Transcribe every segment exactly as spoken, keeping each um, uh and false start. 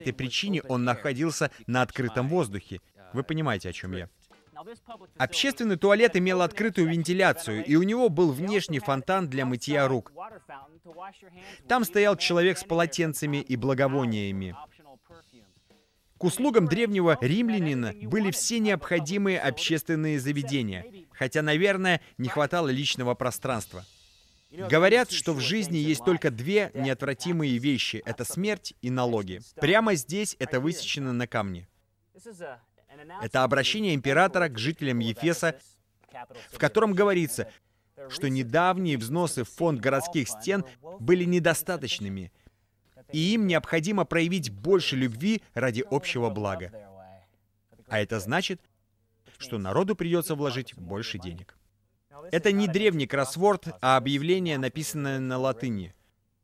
этой причине он находился на открытом воздухе. Вы понимаете, о чем я. Общественный туалет имел открытую вентиляцию, и у него был внешний фонтан для мытья рук. Там стоял человек с полотенцами и благовониями. К услугам древнего римлянина были все необходимые общественные заведения, хотя, наверное, не хватало личного пространства. Говорят, что в жизни есть только две неотвратимые вещи — это смерть и налоги. Прямо здесь это высечено на камне. Это обращение императора к жителям Ефеса, в котором говорится, что недавние взносы в фонд городских стен были недостаточными, и им необходимо проявить больше любви ради общего блага. А это значит, что народу придется вложить больше денег. Это не древний кроссворд, а объявление, написанное на латыни.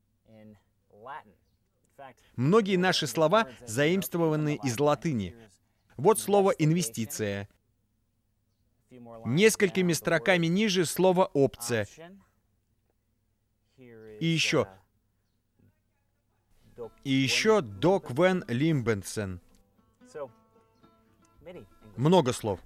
Многие наши слова заимствованы из латыни. Вот слово «инвестиция». Несколькими строками ниже слово «опция». И еще. И еще «док вен лимбенсен». Много слов.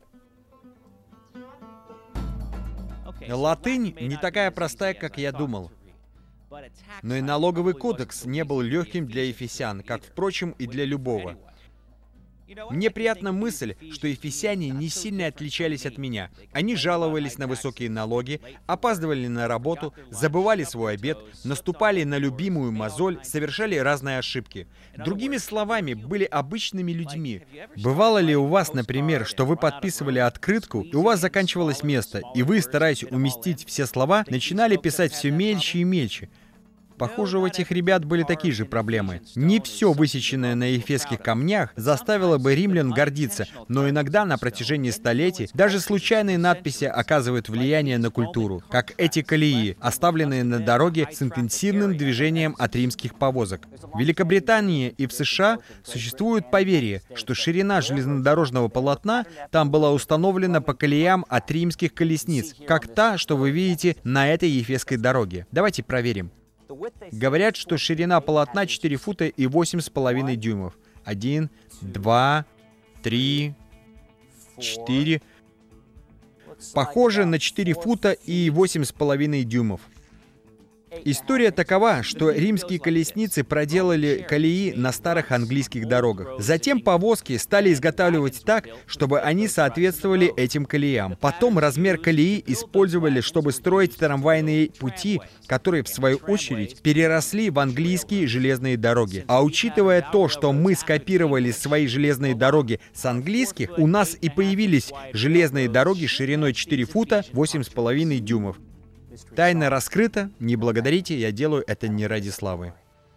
Латынь не такая простая, как я думал. Но и налоговый кодекс не был легким для ефесян, как, впрочем, и для любого. Мне приятна мысль, что ефесяне не сильно отличались от меня. Они жаловались на высокие налоги, опаздывали на работу, забывали свой обед, наступали на любимую мозоль, совершали разные ошибки. Другими словами, были обычными людьми. Бывало ли у вас, например, что вы подписывали открытку, и у вас заканчивалось место, и вы, стараясь уместить все слова, начинали писать все мельче и мельче? Похоже, у этих ребят были такие же проблемы. Не все, высеченное на ефесских камнях, заставило бы римлян гордиться, но иногда на протяжении столетий даже случайные надписи оказывают влияние на культуру, как эти колеи, оставленные на дороге с интенсивным движением от римских повозок. В Великобритании и в США существует поверье, что ширина железнодорожного полотна там была установлена по колеям от римских колесниц, как та, что вы видите на этой ефесской дороге. Давайте проверим. Говорят, что ширина полотна четыре фута и восемь с половиной дюймов. Один, два, три, четыре. Похоже на четыре фута и восемь с половиной дюймов. История такова, что римские колесницы проделали колеи на старых английских дорогах. Затем повозки стали изготавливать так, чтобы они соответствовали этим колеям. Потом размер колеи использовали, чтобы строить трамвайные пути, которые, в свою очередь, переросли в английские железные дороги. А учитывая то, что мы скопировали свои железные дороги с английских, у нас и появились железные дороги шириной четыре фута восемь с половиной дюймов. Тайна раскрыта, не благодарите, я делаю это не ради славы.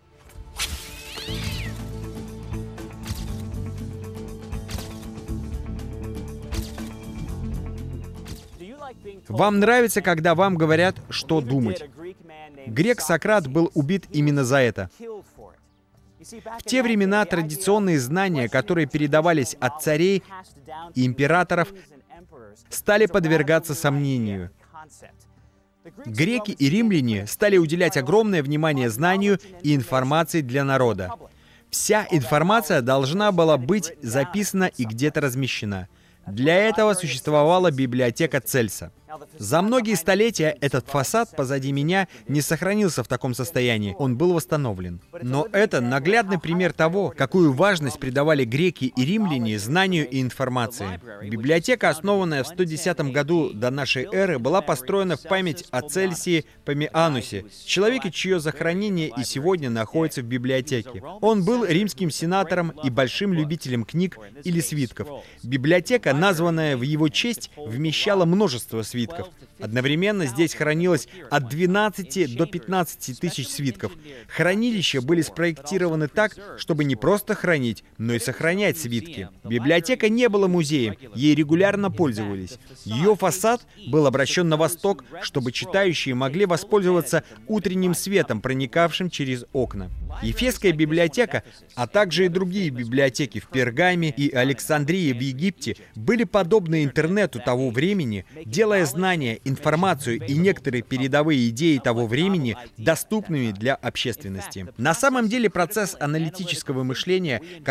Вам нравится, когда вам говорят, что думать? Грек Сократ был убит именно за это. В те времена традиционные знания, которые передавались от царей и императоров, стали подвергаться сомнению. Греки и римляне стали уделять огромное внимание знанию и информации для народа. Вся информация должна была быть записана и где-то размещена. Для этого существовала библиотека Цельса. За многие столетия этот фасад позади меня не сохранился в таком состоянии, он был восстановлен. Но это наглядный пример того, какую важность придавали греки и римляне знанию и информации. Библиотека, основанная в сто десятом году до нашей эры, была построена в память о Цельсии Помианусе, человеке, чье захоронение и сегодня находится в библиотеке. Он был римским сенатором и большим любителем книг или свитков. Библиотека, названная в его честь, вмещала множество свитков. Одновременно здесь хранилось от двенадцати до пятнадцати тысяч свитков. Хранилища были спроектированы так, чтобы не просто хранить, но и сохранять свитки. Библиотека не была музеем, ей регулярно пользовались. Ее фасад был обращен на восток, чтобы читающие могли воспользоваться утренним светом, проникавшим через окна. Ефесская библиотека, а также и другие библиотеки в Пергаме и Александрии в Египте были подобны интернету того времени, делая знания, информацию и некоторые передовые идеи того времени доступными для общественности. На самом деле процесс аналитического мышления,